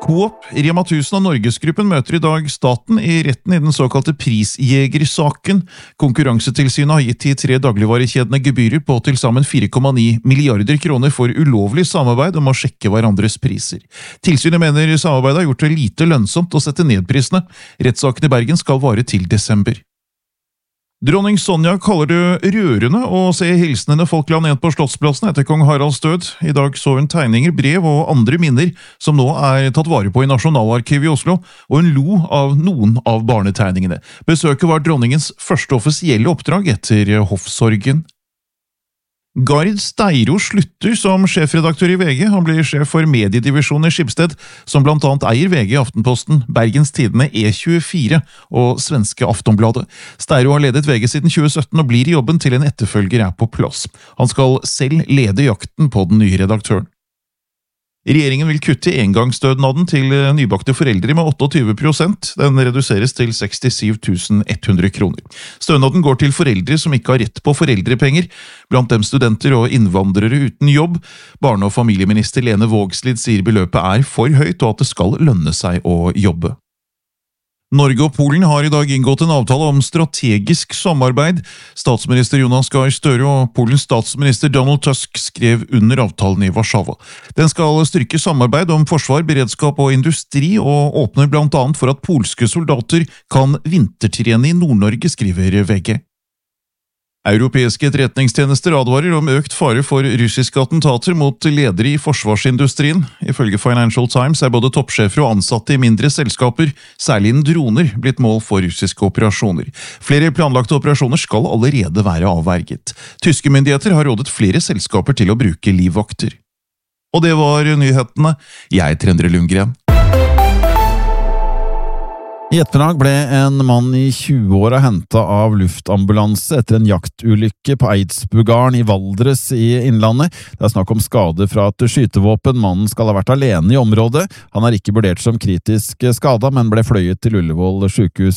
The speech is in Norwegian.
Coop, Rema 1000 og Norgesgruppen møter i dag staten i retten i den såkalte prisjegersaken. Konkurransetilsynet har gitt de 3 dagligvarekjedene gebyrer på til sammen 4,9 milliarder kroner for ulovlig samarbeid om å sjekke hverandres priser. Tilsynet mener samarbeidet har gjort det lite lønnsomt å sette ned prisene. Rettssaken i Bergen skal vare til desember. Dronning Sonja kaller det rørende å se hilsenene folk la ned på Slottsplassen etter kong Haralds død. I dag så hun tegninger, brev og andre minner som nå er tatt vare på i Nasjonalarkivet i Oslo, og hun lo av noen av barnetegningene. Besøket var dronningens første offisielle oppdrag etter hoffsorgen. Gard Steiro slutter som sjefredaktør i VG. Han blir sjef for mediedivisjonen i Schibsted, som blant annet eier VG, Aftenposten, Bergens Tidende, E24 og svenske Aftonbladet. Steiro har ledet VG siden 2017 og blir i jobben til en etterfølger er på plass. Han skal selv lede jakten på den nye redaktøren. Regjeringen vil kutte engangsstønaden til nybakte foreldre med 28%. Den reduseres til 67 100 kroner. Stønaden går til foreldre som ikke har rett på foreldrepenger, blant dem studenter og innvandrere uten jobb. Barne- og familieminister Lene Vågslid sier beløpet er for høyt og at det skal lønne seg å jobbe. Norge og Polen har i dag inngått en avtale om strategisk samarbeid. Statsminister Jonas Gahr Støre og Polens statsminister Donald Tusk skrev under avtalen i Warszawa. Den skal styrke samarbeid om forsvar, beredskap og industri, og åpner blant annet for at polske soldater kan vintertrene i Nord-Norge, skriver VG. Europeiske etterretningstjenester advarer om økt fare for russiske attentater mot ledere i forsvarsindustrien. Ifølge Financial Times er både toppsjefer og ansatte i mindre selskaper, særlig innen droner, blitt mål for russiske operasjoner. Flere planlagte operasjoner skal allerede være avverget. Tyske myndigheter har rådet flere selskaper til å bruke livvakter. Og det var nyhetene. Jeg heter Endre Lundgren. I ettermiddag ble en mann i 20-åra hentet av luftambulanse etter en jaktulykke på Eidsbugarden i Valdres i Innlandet. Det er snakk om skade fra et skytevåpen. Mannen skal ha vært alene i området. Han er ikke vurdert som kritisk skada, men ble fløyet til Ullevål sykehus